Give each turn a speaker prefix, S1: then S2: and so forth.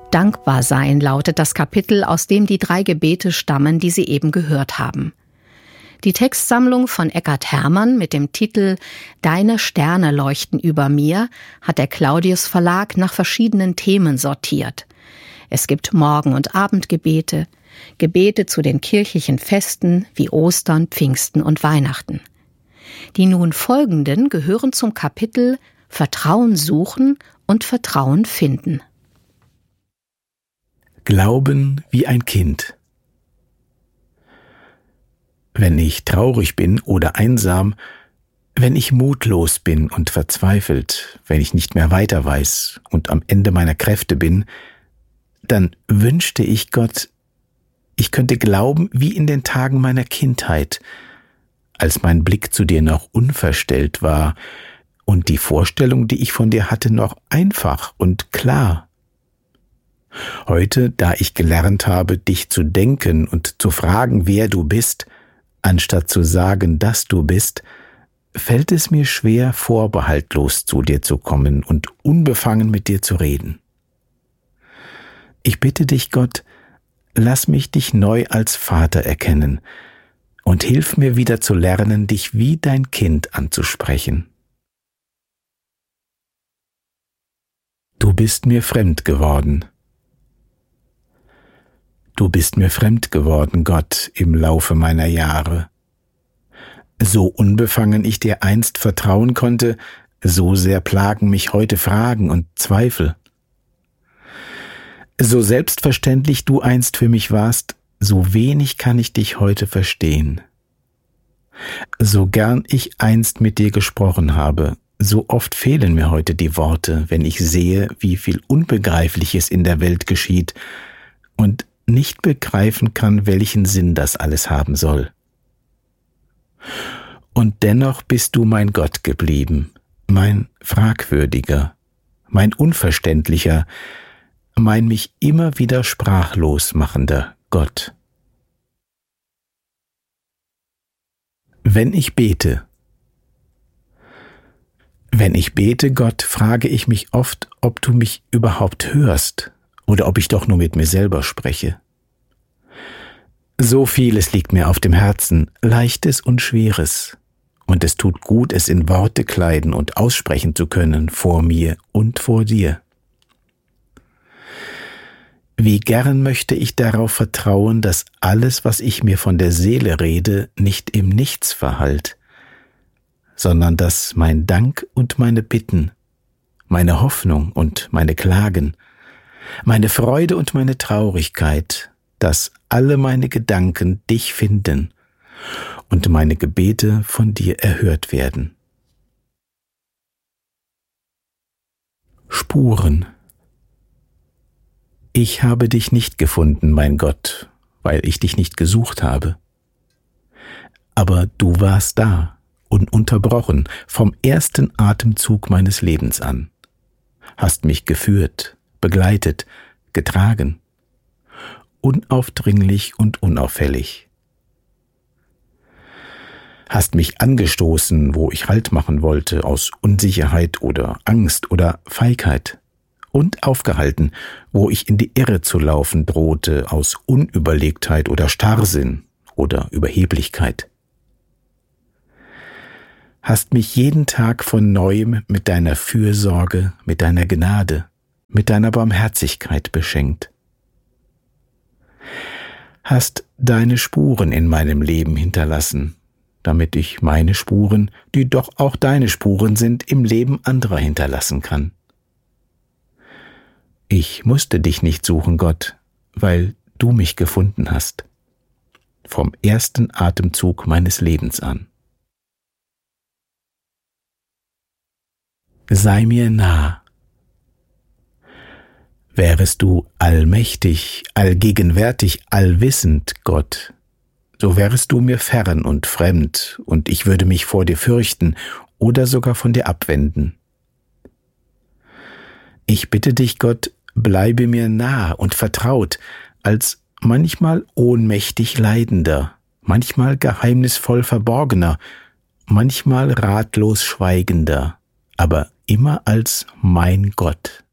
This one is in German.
S1: Dankbar sein lautet das Kapitel, aus dem die 3 Gebete stammen, die Sie eben gehört haben. Die Textsammlung von Eckhard Hermann mit dem Titel »Deine Sterne leuchten über mir« hat der Claudius Verlag nach verschiedenen Themen sortiert. Es gibt Morgen- und Abendgebete, Gebete zu den kirchlichen Festen wie Ostern, Pfingsten und Weihnachten. Die nun folgenden gehören zum Kapitel Vertrauen suchen und Vertrauen finden.
S2: Glauben wie ein Kind. Wenn ich traurig bin oder einsam, wenn ich mutlos bin und verzweifelt, wenn ich nicht mehr weiter weiß und am Ende meiner Kräfte bin, dann wünschte ich Gott, ich könnte glauben wie in den Tagen meiner Kindheit, als mein Blick zu dir noch unverstellt war und die Vorstellung, die ich von dir hatte, noch einfach und klar. Heute, da ich gelernt habe, dich zu denken und zu fragen, wer du bist, anstatt zu sagen, dass du bist, fällt es mir schwer, vorbehaltlos zu dir zu kommen und unbefangen mit dir zu reden. Ich bitte dich, Gott, lass mich dich neu als Vater erkennen und hilf mir wieder zu lernen, dich wie dein Kind anzusprechen. Du bist mir fremd geworden. Du bist mir fremd geworden, Gott, im Laufe meiner Jahre. So unbefangen ich dir einst vertrauen konnte, so sehr plagen mich heute Fragen und Zweifel. So selbstverständlich du einst für mich warst, so wenig kann ich dich heute verstehen. So gern ich einst mit dir gesprochen habe, so oft fehlen mir heute die Worte, wenn ich sehe, wie viel Unbegreifliches in der Welt geschieht und nicht begreifen kann, welchen Sinn das alles haben soll. Und dennoch bist du mein Gott geblieben, mein fragwürdiger, mein unverständlicher, mein mich immer wieder sprachlos machender Gott. Wenn ich bete, Gott, frage ich mich oft, ob du mich überhaupt hörst oder ob ich doch nur mit mir selber spreche. So vieles liegt mir auf dem Herzen, Leichtes und Schweres, und es tut gut, es in Worte kleiden und aussprechen zu können, vor mir und vor dir. Wie gern möchte ich darauf vertrauen, dass alles, was ich mir von der Seele rede, nicht im Nichts verhallt, sondern dass mein Dank und meine Bitten, meine Hoffnung und meine Klagen, meine Freude und meine Traurigkeit, dass alle meine Gedanken dich finden und meine Gebete von dir erhört werden. Spuren. Ich habe dich nicht gefunden, mein Gott, weil ich dich nicht gesucht habe. Aber du warst da, ununterbrochen, vom ersten Atemzug meines Lebens an, hast mich geführt, begleitet, getragen, unaufdringlich und unauffällig. Hast mich angestoßen, wo ich Halt machen wollte, aus Unsicherheit oder Angst oder Feigheit, und aufgehalten, wo ich in die Irre zu laufen drohte, aus Unüberlegtheit oder Starrsinn oder Überheblichkeit. Hast mich jeden Tag von Neuem mit deiner Fürsorge, mit deiner Gnade, mit deiner Barmherzigkeit beschenkt. Hast deine Spuren in meinem Leben hinterlassen, damit ich meine Spuren, die doch auch deine Spuren sind, im Leben anderer hinterlassen kann. Ich musste dich nicht suchen, Gott, weil du mich gefunden hast, vom ersten Atemzug meines Lebens an. Sei mir nah. Wärest du allmächtig, allgegenwärtig, allwissend, Gott, so wärest du mir fern und fremd, und ich würde mich vor dir fürchten oder sogar von dir abwenden. Ich bitte dich, Gott, bleibe mir nah und vertraut, als manchmal ohnmächtig Leidender, manchmal geheimnisvoll Verborgener, manchmal ratlos Schweigender, aber immer als mein Gott.